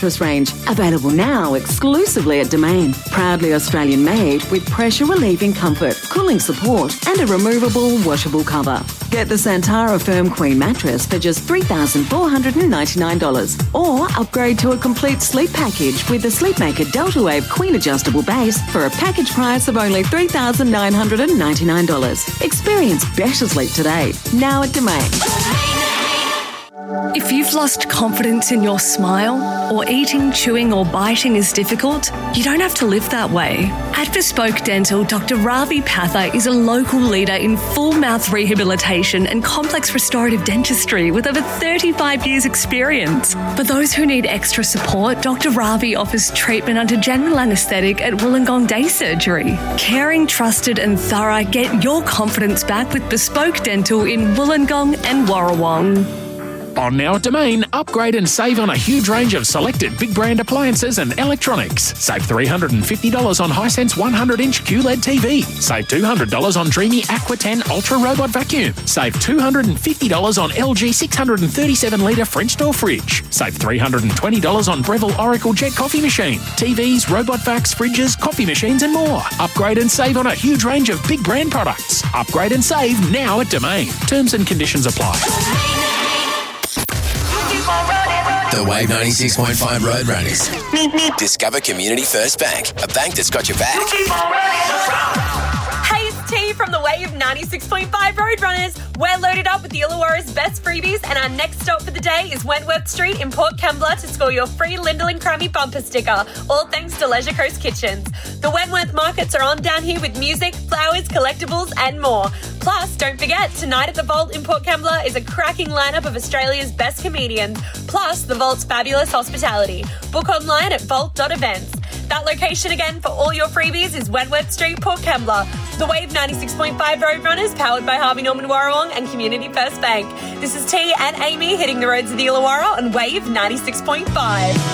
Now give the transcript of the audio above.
range. Available now exclusively at Domain. Proudly Australian made with pressure relieving comfort, cooling support and a removable washable cover. Get the Santara Firm Queen mattress for just $3,499 or upgrade to a complete sleep package with the Sleepmaker Delta Wave Queen adjustable base for a package price of only $3,999. Experience better sleep today. Now at Domain. If you've lost confidence in your smile, or eating, chewing or biting is difficult, you don't have to live that way. At Bespoke Dental, Dr. Ravi Patha is a local leader in full mouth rehabilitation and complex restorative dentistry with over 35 years experience. For those who need extra support, Dr. Ravi offers treatment under general anaesthetic at Wollongong Day Surgery. Caring, trusted and thorough, get your confidence back with Bespoke Dental in Wollongong and Warrawong. On Now at Domain, upgrade and save on a huge range of selected big brand appliances and electronics. Save $350 on Hisense 100-inch QLED TV. Save $200 on Dreamy Aqua 10 Ultra Robot Vacuum. Save $250 on LG 637-litre French door fridge. Save $320 on Breville Oracle Jet coffee machine. TVs, robot vacs, fridges, coffee machines and more. Upgrade and save on a huge range of big brand products. Upgrade and save now at Domain. Terms and conditions apply. The Wave 96.5 Roadrunners. Discover Community First Bank, a bank that's got your back. Hey, it's T from the Wave 96.5 Roadrunners. We're loaded up with the Illawarra's best freebies, and our next stop for the day is Wentworth Street in Port Kembla to score your free Lyndall and Crammy bumper sticker, all thanks to Leisure Coast Kitchens. The Wentworth markets are on down here with music, flowers, collectibles and more. Plus, don't forget, tonight at the Vault in Port Kembla is a cracking lineup of Australia's best comedians, plus the Vault's fabulous hospitality. Book online at vault.events. That location again for all your freebies is Wentworth Street, Port Kembla. The Wave 96.5 Roadrunners, powered by Harvey Norman Warrawong and Community First Bank. This is T and Amy hitting the roads of the Illawarra on Wave 96.5.